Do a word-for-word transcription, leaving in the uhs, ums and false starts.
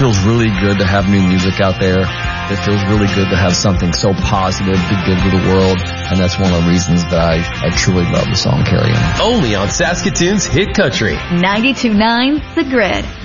feels really good to have new music out there. It feels really good to have something so positive to give to the world, and that's one of the reasons that I, I truly love the song Carry On. Only on Saskatoon's Hit Country. ninety-two point nine The Grid.